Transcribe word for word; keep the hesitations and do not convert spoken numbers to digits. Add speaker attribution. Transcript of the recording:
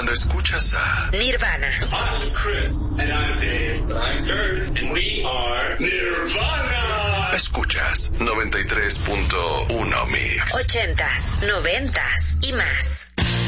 Speaker 1: cuando escuchas a
Speaker 2: Nirvana.
Speaker 3: I'm Chris. And I'm Dave. I'm Kurt. And we are Nirvana.
Speaker 1: Escuchas noventa y tres punto uno Mix.
Speaker 2: Ochentas, noventas y más.